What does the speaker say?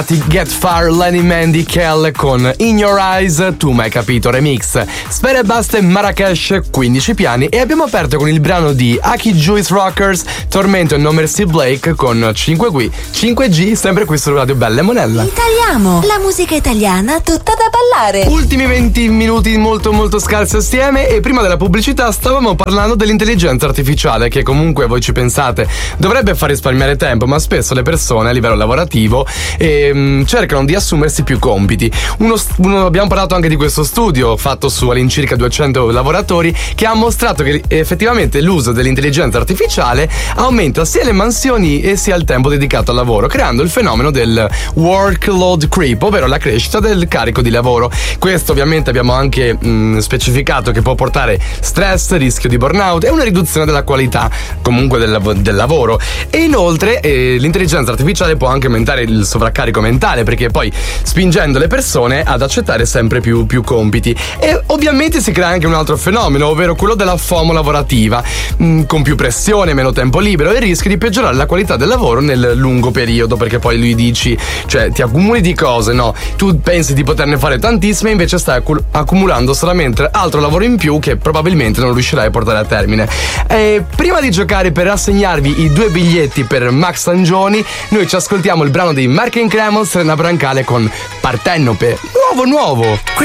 Get Far, Lenny Mandy, Kell con In Your Eyes, Tu m'hai capito remix. Sfera Ebbasta e Marrakesh, 15 piani, e abbiamo aperto con il brano di Aki Juice Rockers, Tormento e No Mercy Blake con 5G, sempre qui su Radio Bella e Monella. Italiamo, la musica italiana tutta da ballare. Ultimi 20 minuti molto scarsi assieme, e prima della pubblicità stavamo parlando dell'intelligenza artificiale, che comunque voi ci pensate dovrebbe far risparmiare tempo, ma spesso le persone a livello lavorativo cercano di assumersi più compiti. Abbiamo parlato anche di questo studio fatto su all'incirca 200 lavoratori, che ha mostrato che effettivamente l'uso dell'intelligenza artificiale aumenta sia le mansioni e sia il tempo dedicato al lavoro, creando il fenomeno del workload creep, ovvero la crescita del carico di lavoro. Questo ovviamente abbiamo anche specificato che può portare stress, rischio di burnout e una riduzione della qualità comunque del lavoro. E inoltre l'intelligenza artificiale può anche aumentare il sovraccarico mentale, perché poi spingendo le persone ad accettare sempre più compiti. E ovviamente si crea anche un altro fenomeno, ovvero quello della FOMO lavorativa, con più pressione, meno tempo libero, e il rischio di peggiorare la qualità del lavoro nel lungo periodo, perché poi lui dici, cioè ti accumuli di cose, no? Tu pensi di poterne fare tantissime, invece stai accumulando solamente altro lavoro in più che probabilmente non riuscirai a portare a termine. E prima di giocare per assegnarvi i 2 biglietti per Max Sangioni, noi ci ascoltiamo il brano dei Mark & Cremon, Serena Brancale con Partenope, nuovo.